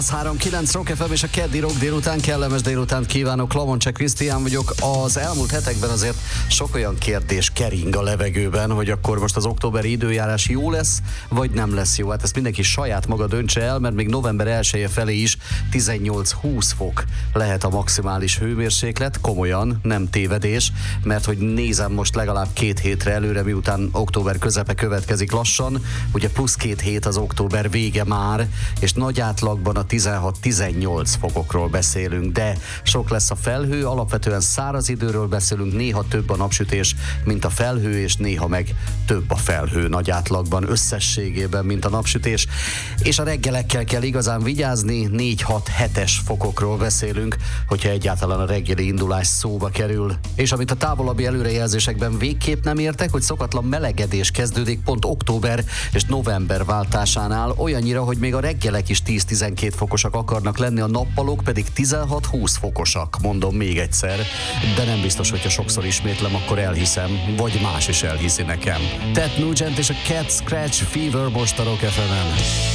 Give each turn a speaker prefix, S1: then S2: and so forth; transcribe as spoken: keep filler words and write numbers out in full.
S1: három kilenc Rock ef em és a keddi rock délután, kellemes délutánt kívánok, Klamoncsek Krisztián vagyok. Az elmúlt hetekben azért sok olyan kérdés kering a levegőben, hogy akkor most az októberi időjárás jó lesz, vagy nem lesz jó. Hát ezt mindenki saját maga döntse el, mert még november elseje felé is tizennyolc-húsz fok lehet a maximális hőmérséklet, komolyan, nem tévedés, mert hogy nézem most legalább két hétre előre, miután október közepe következik lassan, ugye plusz két hét az október vége már, és nagy átlagban a tizenhat-tizennyolc fokokról beszélünk, de sok lesz a felhő, alapvetően száraz időről beszélünk, néha több a napsütés, mint a felhő, és néha meg több a felhő nagy átlagban összességében, mint a napsütés, és a reggelekkel kell igazán vigyázni, négy-hat-hetes fokokról beszélünk, hogyha egyáltalán a reggeli indulás szóba kerül. És amit a távolabbi előrejelzésekben végképp nem értek, hogy szokatlan melegedés kezdődik pont október és november váltásánál, olyannyira, hogy még a reggelek is tíz-tizenkét fokosak akarnak lenni, a nappalok pedig tizenhat-húsz fokosak, mondom még egyszer, de nem biztos, hogyha sokszor ismétlem, akkor elhiszem, vagy más is elhiszi nekem. Ted Nugent és a Cat Scratch Fever most a Rock ef emen.